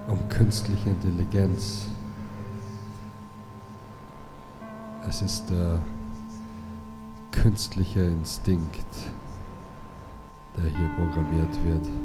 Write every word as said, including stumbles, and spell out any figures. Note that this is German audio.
um künstliche Intelligenz. Es ist der künstliche Instinkt, der hier programmiert wird.